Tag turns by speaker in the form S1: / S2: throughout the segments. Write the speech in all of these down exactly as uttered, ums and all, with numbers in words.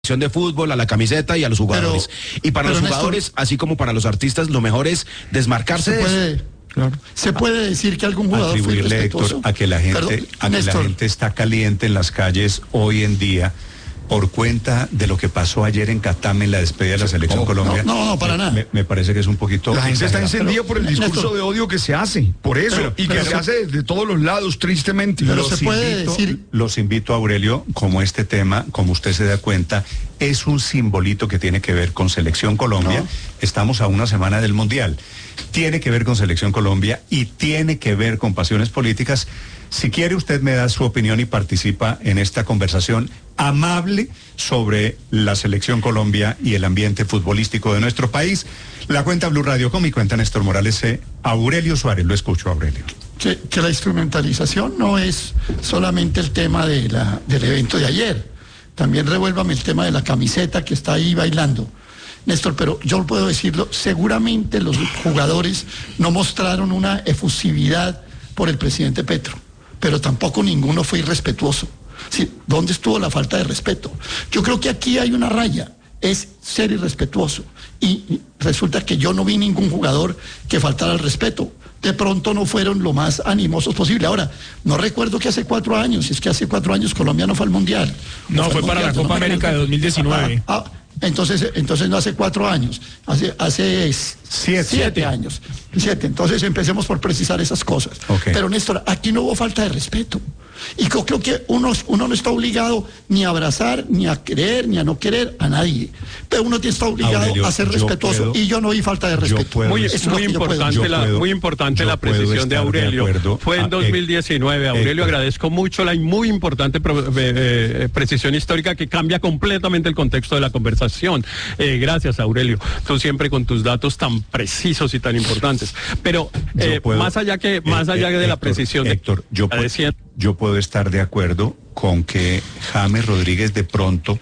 S1: de fútbol, a la camiseta y a los jugadores. Pero, y para los jugadores, Néstor, así como para los artistas, lo mejor es desmarcarse de
S2: puede,
S1: eso.
S2: Claro. Se puede decir que algún jugador
S3: atribuirle,
S2: fue irrespetuoso.
S3: Héctor, a que la gente,
S2: Perdón,
S3: a que la gente está caliente en las calles hoy en día por cuenta de lo que pasó ayer en Catán en la despedida de la Selección
S2: no,
S3: Colombia.
S2: No, no, no para
S3: me,
S2: nada.
S3: Me, me parece que es un poquito...
S4: La gente
S3: exagerado.
S4: está encendida por el discurso
S2: Néstor,
S4: de odio que se hace, por eso,
S2: pero,
S4: y que
S2: pero,
S4: se hace de todos los lados, tristemente.
S2: Pero
S3: los
S2: se puede
S3: invito,
S2: decir...
S3: Los invito, Aurelio, como este tema, como usted se da cuenta, es un simbolito que tiene que ver con Selección Colombia. No. Estamos a una semana del Mundial. Tiene que ver con Selección Colombia y tiene que ver con pasiones políticas. Si quiere, usted me da su opinión y participa en esta conversación amable sobre la Selección Colombia y el ambiente futbolístico de nuestro país. La cuenta Blue Radio con mi cuenta Néstor Morales, eh, Aurelio Suárez. Lo escucho, Aurelio.
S2: Que, que la instrumentalización no es solamente el tema de la, del evento de ayer. También revuélvame el tema de la camiseta que está ahí bailando. Néstor, pero yo puedo decirlo, seguramente los jugadores no mostraron una efusividad por el presidente Petro, pero tampoco ninguno fue irrespetuoso. Sí, ¿dónde estuvo la falta de respeto? Yo creo que aquí hay una raya, es ser irrespetuoso. Y resulta que yo no vi ningún jugador que faltara al respeto. De pronto no fueron lo más animosos posible. Ahora, no recuerdo que hace cuatro años, si es que hace cuatro años Colombia no fue al Mundial.
S5: No,
S2: no
S5: fue,
S2: fue
S5: para
S2: mundial,
S5: la Copa
S2: no
S5: América de dos mil diecinueve.
S2: Ah, ah, entonces, entonces no hace cuatro años, hace, hace siete, siete años. Siete. Entonces empecemos por precisar esas cosas.
S3: Okay.
S2: Pero Néstor, aquí no hubo falta de respeto. Y yo creo que uno, uno no está obligado ni a abrazar, ni a querer, ni a no querer a nadie. Pero uno está obligado
S3: Aurelio,
S2: a ser respetuoso.
S3: puedo,
S2: y yo no vi falta de respeto.
S5: Muy,
S2: es
S5: muy importante, la,
S3: puedo,
S5: muy importante la precisión de Aurelio. De Fue en dos mil diecinueve. Héctor, Aurelio, Héctor. agradezco mucho la muy importante pro, eh, eh, precisión histórica que cambia completamente el contexto de la conversación. Eh, gracias, Aurelio. Tú siempre con tus datos tan precisos y tan importantes. Pero eh, puedo, más allá que más allá eh, de Héctor, la precisión de
S3: Héctor, yo, puedo, decía, yo puedo estar de acuerdo con que James Rodríguez de pronto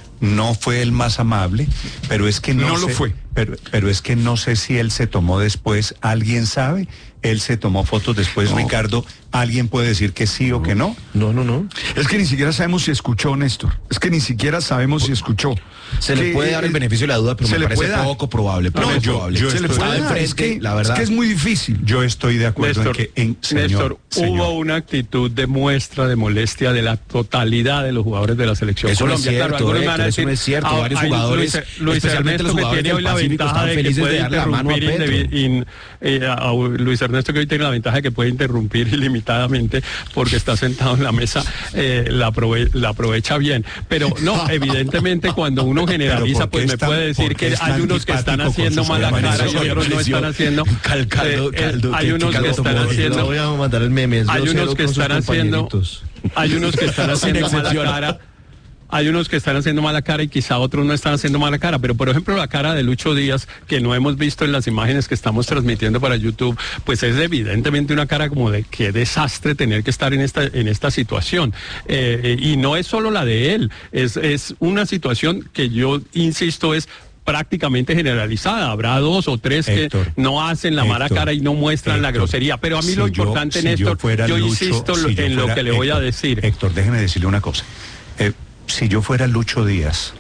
S3: no fue el más amable, pero es que no,
S4: no
S3: sé,
S4: lo fue.
S3: Pero, pero es que no sé si él se tomó después, ¿alguien sabe? Él se tomó fotos después, no. Ricardo, ¿alguien puede decir que sí o que no?
S1: No, no, no.
S4: Es que ni siquiera sabemos si escuchó, Néstor. Es que ni siquiera sabemos si escuchó.
S1: Se le puede dar el beneficio de la duda, pero me parece poco probable.
S4: No,
S1: no,
S4: yo,
S1: probable.
S4: yo se le puede dar, es que, la verdad, es que es muy difícil.
S3: Yo estoy de acuerdo
S5: Néstor,
S3: en que, en, señor,
S5: Néstor,
S3: señor.
S5: hubo una actitud de muestra de molestia de la totalidad de los jugadores de la Selección
S1: eso
S5: Colombia.
S1: No es cierto,
S5: claro,
S1: Héctor,
S5: van a decir,
S1: eso no es cierto.
S5: Ah,
S1: varios
S5: hay,
S1: jugadores,
S5: Luis, Luis
S1: especialmente
S5: Ernesto,
S1: los jugadores
S5: que tiene hoy la ventaja de que puede interrumpir in, eh, a Luis Ernesto que hoy tiene la ventaja de que puede interrumpir ilimitadamente porque está sentado en la mesa, eh, la, aprove la aprovecha bien. Pero no, evidentemente cuando uno generaliza, pues me
S3: tan,
S5: puede decir que hay unos que están haciendo mala cara y otros no están haciendo.
S1: Caldo, caldo,
S5: hay unos que están haciendo.
S1: Voy a mandar el meme.
S5: Hay unos que están haciendo. Hay unos que están haciendo mala cara. Hay unos que están haciendo mala cara y quizá otros no están haciendo mala cara, pero por ejemplo la cara de Lucho Díaz, que no hemos visto en las imágenes que estamos transmitiendo para YouTube, pues es evidentemente una cara como de qué desastre tener que estar en esta, en esta situación. Eh, y no es solo la de él, es, es una situación que yo insisto es prácticamente generalizada. Habrá dos o tres Héctor, que no hacen la Héctor, mala cara y no muestran Héctor, la grosería. Pero a mí si lo importante, yo, Néstor, si yo, yo Lucho, insisto si yo en fuera, lo que le voy
S3: Héctor,
S5: a decir.
S3: Héctor, déjeme decirle una cosa. Eh, si yo fuera Lucho Díaz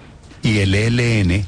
S3: y el E L N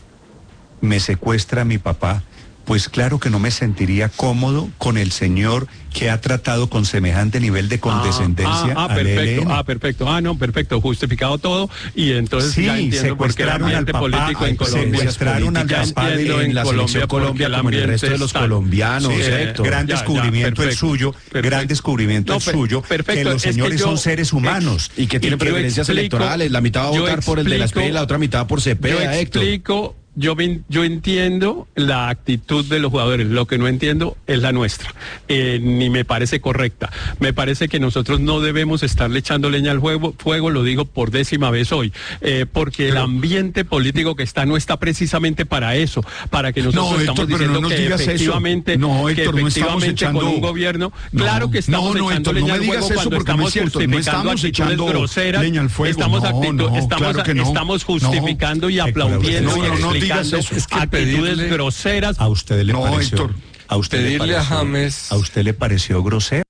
S3: me secuestra a mi papá, pues claro que no me sentiría cómodo con el señor que ha tratado con semejante nivel de condescendencia
S5: ah, ah, ah,
S3: al
S5: perfecto,
S3: E L N.
S5: Ah, perfecto. Ah, no, perfecto. Justificado todo. Y entonces
S3: sí,
S5: ya entiendo por qué el ambiente
S3: papá,
S5: político en Colombia.
S3: Secuestraron al papá de,
S1: en la Colombia, Colombia como en el resto de los
S5: está,
S1: colombianos.
S3: Sí, eh, gran ya, descubrimiento ya, perfecto, el suyo, perfecto. gran descubrimiento no, el suyo, perfecto, que los señores es que yo, son seres humanos.
S1: Y que tienen preferencias explico, electorales. La mitad va a votar explico, por el de la S P y la otra mitad por Cepeda,
S5: Yo explico...
S1: Héctor.
S5: Yo, yo entiendo la actitud de los jugadores, lo que no entiendo es la nuestra, eh, ni me parece correcta. Me parece que nosotros no debemos estarle echando leña al fuego, fuego lo digo por décima vez hoy, eh, porque pero, el ambiente político que está no está precisamente para eso, para que nosotros
S4: no,
S5: estamos
S4: Héctor,
S5: diciendo
S4: no
S5: que efectivamente,
S4: no, Héctor,
S5: que efectivamente
S4: no echando...
S5: con un gobierno,
S4: no,
S5: claro que estamos
S4: no, no,
S5: echando
S4: Héctor,
S5: leña
S4: no
S5: al fuego cuando estamos
S4: no
S5: justificando
S4: estamos
S5: actitudes groseras,
S4: leña al fuego,
S5: estamos,
S4: no,
S5: actitud,
S4: no,
S5: estamos,
S4: claro que no,
S5: estamos justificando
S4: no,
S5: y aplaudiendo
S4: no,
S5: y
S4: no, no,
S5: explicando
S4: eso, es que
S5: actitudes
S4: pedirle...
S5: groseras.
S3: A usted le
S4: no,
S3: pareció,
S4: Héctor,
S3: a usted
S4: pedirle
S3: le pareció,
S4: a James,
S3: a usted le pareció grosero.